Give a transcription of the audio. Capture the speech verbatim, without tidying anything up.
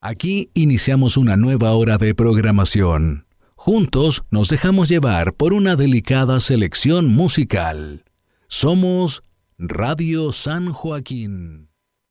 Aquí iniciamos una nueva hora de programación. Juntos nos dejamos llevar por una delicada selección musical. Somos Radio San Joaquín.